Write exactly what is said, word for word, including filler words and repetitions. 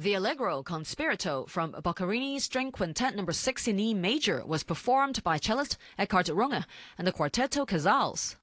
The Allegro con Spirito from Boccherini's String Quintet number six in E major was performed by cellist Eckhard Runge and the Quartetto Casals.